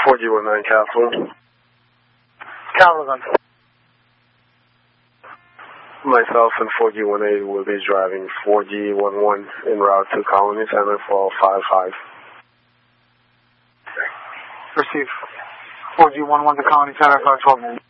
4G19 Castle. Calvin. Myself and 4G18 will be driving 4G11 en route to Colony Center for 55. Receive. 4G11 to Colony Center for 12 minutes.